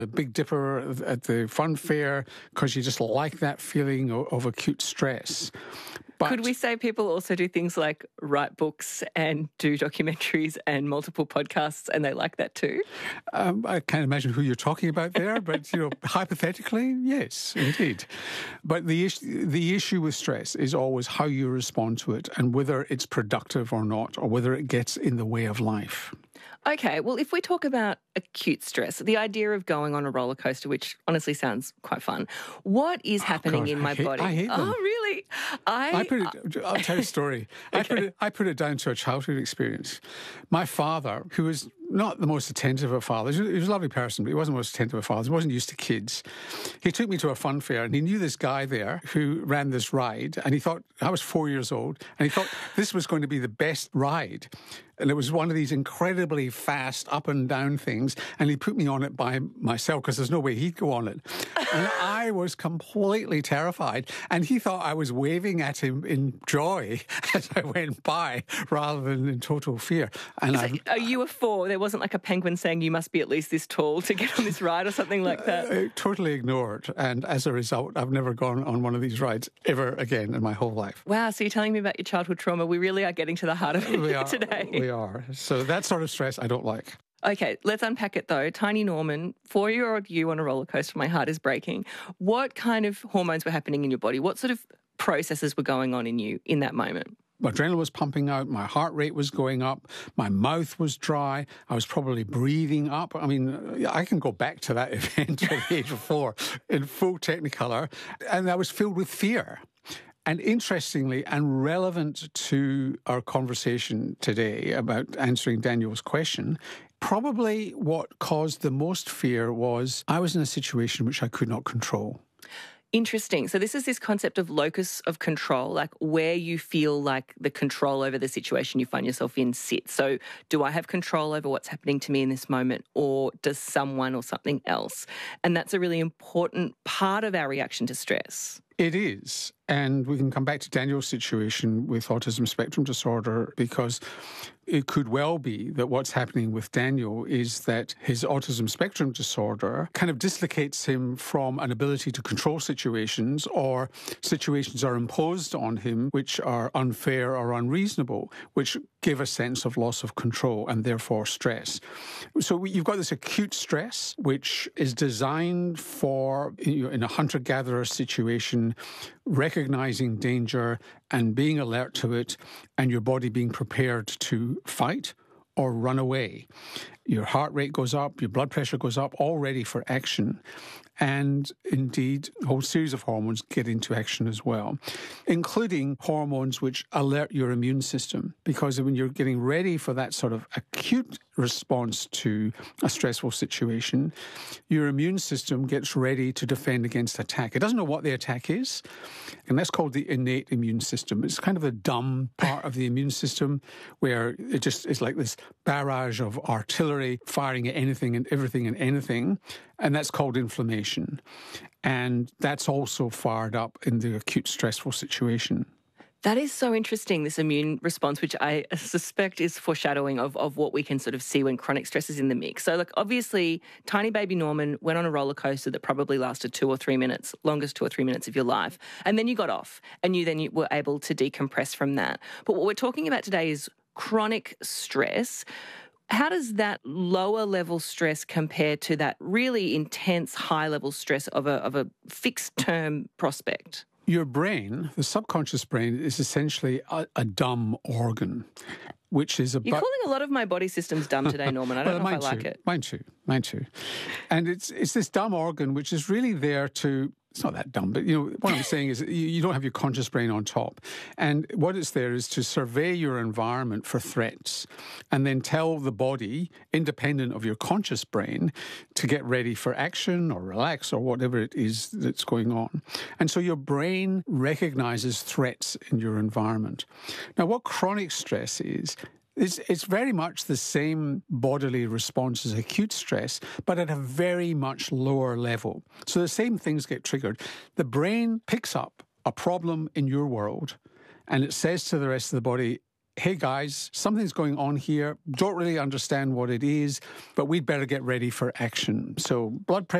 the Big Dipper at the fun fair, because you just like that feeling of acute stress. But could we say people also do things like write books and do documentaries and multiple podcasts, and they like that too? I can't imagine who you're talking about there, but hypothetically, yes, indeed. But the issue with stress is always how you respond to it and whether it's productive or not, or whether it gets in the way of life. Okay, well, if we talk about acute stress, the idea of going on a roller coaster, which honestly sounds quite fun, what is happening in my body? I hate them. Oh, really? I'll tell you a story. Okay. I put it down to a childhood experience. My father, who was not the most attentive of fathers, he was a lovely person, but he wasn't the most attentive of fathers, he wasn't used to kids. He took me to a fun fair and he knew this guy there who ran this ride, and he thought, I was 4 years old, and he thought this was going to be the best ride. And it was one of these incredibly fast up and down things, and he put me on it by myself because there's no way he'd go on it. And I was completely terrified, and he thought I was waving at him in joy as I went by rather than in total fear. And you were 4? There wasn't like a penguin saying you must be at least this tall to get on this ride or something like that? I totally ignored, and as a result, I've never gone on one of these rides ever again in my whole life. Wow, so you're telling me about your childhood trauma. We really are getting to the heart of it today. We are. So that sort of stress I don't like. Okay, let's unpack it though. Tiny Norman, 4-year-old you on a roller coaster, my heart is breaking. What kind of hormones were happening in your body? What sort of processes were going on in you in that moment? My adrenaline was pumping out, my heart rate was going up, my mouth was dry, I was probably breathing up. I mean, I can go back to that event at the age of 4 in full Technicolor, and I was filled with fear. And interestingly, and relevant to our conversation today about answering Daniel's question, probably what caused the most fear was I was in a situation which I could not control. Interesting. So this is this concept of locus of control, like where you feel like the control over the situation you find yourself in sits. So do I have control over what's happening to me in this moment, or does someone or something else? And that's a really important part of our reaction to stress. It is. And we can come back to Daniel's situation with autism spectrum disorder, because it could well be that what's happening with Daniel is that his autism spectrum disorder kind of dislocates him from an ability to control situations, or situations are imposed on him which are unfair or unreasonable, which give a sense of loss of control and therefore stress. So you've got this acute stress, which is designed for, in a hunter-gatherer situation, recognizing danger and being alert to it, and your body being prepared to fight or run away. Your heart rate goes up, your blood pressure goes up, all ready for action. And indeed, a whole series of hormones get into action as well, including hormones which alert your immune system. Because when you're getting ready for that sort of acute response to a stressful situation, your immune system gets ready to defend against attack. It doesn't know what the attack is, and that's called the innate immune system. It's kind of the dumb part of the immune system where it just is like this barrage of artillery firing at anything and everything and anything, and that's called inflammation. And that's also fired up in the acute stressful situation. That is so interesting, this immune response, which I suspect is foreshadowing of what we can sort of see when chronic stress is in the mix. So, like, obviously, tiny baby Norman went on a roller coaster that probably lasted 2 or 3 minutes, longest 2 or 3 minutes of your life, and then you got off, and you were able to decompress from that. But what we're talking about today is chronic stress. How does that lower level stress compare to that really intense high level stress of a fixed term prospect? Your brain, the subconscious brain, is essentially a dumb organ, which is about... You're calling a lot of my body systems dumb today, Norman. I don't know if I like it. Mine too. And it's this dumb organ which is really there to... It's not that dumb, but what I'm saying is you don't have your conscious brain on top. And what it's there is to survey your environment for threats and then tell the body, independent of your conscious brain, to get ready for action or relax or whatever it is that's going on. And so your brain recognizes threats in your environment. Now, what chronic stress is, it's very much the same bodily response as acute stress, but at a very much lower level. So the same things get triggered. The brain picks up a problem in your world and it says to the rest of the body, hey guys, something's going on here, don't really understand what it is, but we'd better get ready for action. So blood pressure